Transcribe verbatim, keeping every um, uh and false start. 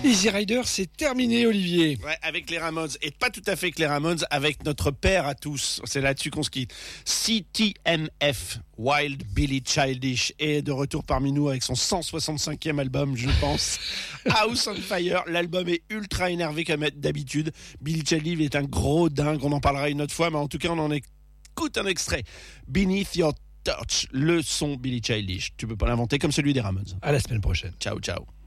Easy Rider, c'est terminé, Olivier. Ouais, avec les Ramones. Et pas tout à fait que les Ramones, avec notre père à tous. C'est là-dessus qu'on se quitte. C T M F, Wild Billy Childish, est de retour parmi nous avec son cent soixante-cinquième album, je pense. House on Fire. L'album est ultra énervé comme d'habitude. Billy Childish est un gros dingue. On en parlera une autre fois, mais en tout cas, on en écoute un extrait. Beneath Your Touch, le son Billy Childish. Tu peux pas l'inventer comme celui des Ramones. À la semaine prochaine. Ciao, ciao.